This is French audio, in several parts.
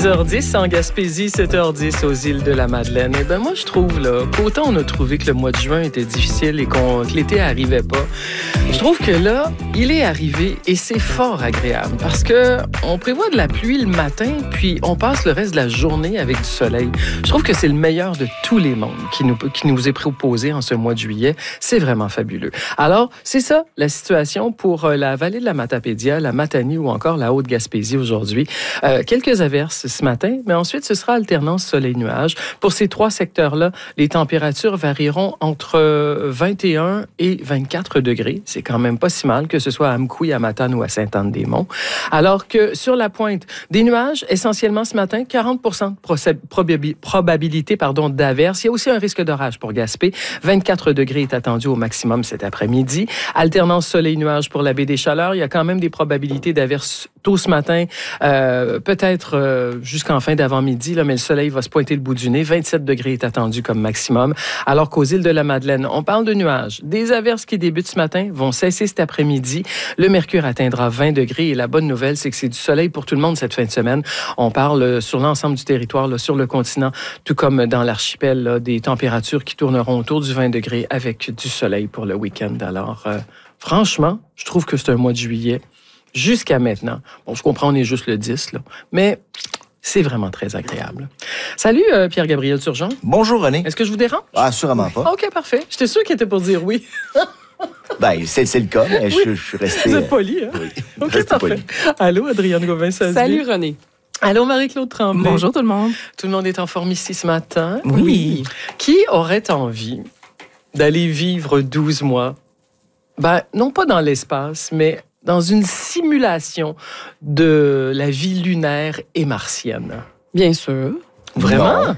6h10 en Gaspésie, 7h10 aux îles de la Madeleine. Eh bien, moi, je trouve là, qu'autant on a trouvé que le mois de juin était difficile et que l'été n'arrivait pas, je trouve que là, il est arrivé et c'est fort agréable parce que on prévoit de la pluie le matin, puis on passe le reste de la journée avec du soleil. Je trouve que c'est le meilleur de tous les mondes qui nous est proposé en ce mois de juillet. C'est vraiment fabuleux. Alors, c'est ça la situation pour la vallée de la Matapédia, la Matanie ou encore la Haute-Gaspésie aujourd'hui. Quelques averses ce matin, mais ensuite, ce sera alternance soleil-nuage. Pour ces trois secteurs-là, les températures varieront entre 21 et 24 degrés. C'est quand même pas si mal, que ce soit à Amkoui, à Matane ou à Sainte-Anne-des-Monts. Alors que sur la pointe, des nuages, essentiellement ce matin, 40 de probabilité d'averse. Il y a aussi un risque d'orage pour Gaspé. 24 degrés est attendu au maximum cet après-midi. Alternance soleil-nuage pour la baie des Chaleurs. Il y a quand même des probabilités d'averse tôt ce matin, peut-être jusqu'en fin d'avant-midi, là, mais le soleil va se pointer le bout du nez. 27 degrés est attendu comme maximum. Alors qu'aux îles de la Madeleine, on parle de nuages. Des averses qui débutent ce matin vont cesser cet après-midi. Le mercure atteindra 20 degrés et la bonne nouvelle, c'est que c'est du soleil pour tout le monde cette fin de semaine. On parle sur l'ensemble du territoire, là, sur le continent, tout comme dans l'archipel, là, des températures qui tourneront autour du 20 degrés avec du soleil pour le week-end. Alors, franchement, je trouve que c'est un mois de juillet jusqu'à maintenant. Bon, je comprends, on est juste le 10, là, mais c'est vraiment très agréable. Salut, Pierre-Gabriel Turgeon. Bonjour, René. Est-ce que je vous dérange? Ah, sûrement pas. OK, parfait. J'étais sûr qu'il était pour dire oui. Ben, c'est le cas, mais oui. je suis resté... Vous êtes poli, hein? Oui, OK, parfait. Poli. Allô, Adrienne Gauvin-Sazvi. Salut, René. Allô, Marie-Claude Tremblay. Bonjour, tout le monde. Tout le monde est en forme ici ce matin. Oui. Qui aurait envie d'aller vivre 12 mois, ben, non pas dans l'espace, mais dans une simulation de la vie lunaire et martienne? Bien sûr. Vraiment?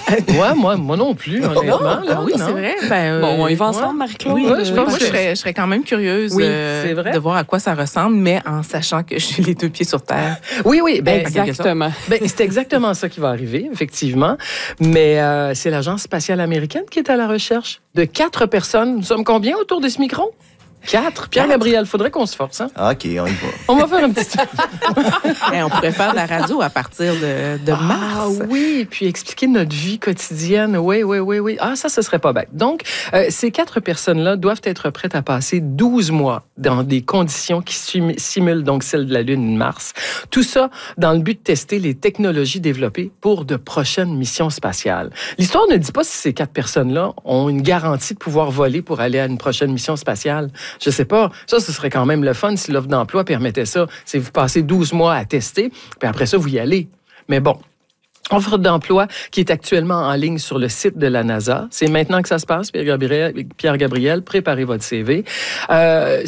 Moi non plus, honnêtement. Là, oui, c'est vrai. Ben, bon, on y va ensemble, Marie-Claude. Oui, je pense que je serais quand même curieuse de voir à quoi ça ressemble, mais en sachant que j'ai les deux pieds sur terre. Oui, ben, exactement. Ben, c'est exactement ça qui va arriver, effectivement. Mais c'est l'Agence spatiale américaine qui est à la recherche de 4 personnes. Nous sommes combien autour de ce micro? 4. Pierre-Gabriel, il faudrait qu'on se force. Hein? OK, on y va. On va faire un petit... On pourrait faire de la radio à partir de mars. Ah oui, puis expliquer notre vie quotidienne. Oui. Ah, ça, ce serait pas bête. Donc, ces 4 personnes-là doivent être prêtes à passer 12 mois dans des conditions qui simulent donc celles de la Lune de Mars. Tout ça dans le but de tester les technologies développées pour de prochaines missions spatiales. L'histoire ne dit pas si ces 4 personnes-là ont une garantie de pouvoir voler pour aller à une prochaine mission spatiale. Je sais pas. Ça, ce serait quand même le fun si l'offre d'emploi permettait ça. C'est vous passez 12 mois à tester, puis après ça, vous y allez. Mais bon. Offre d'emploi qui est actuellement en ligne sur le site de la NASA. C'est maintenant que ça se passe, Pierre-Gabriel. Préparez votre CV.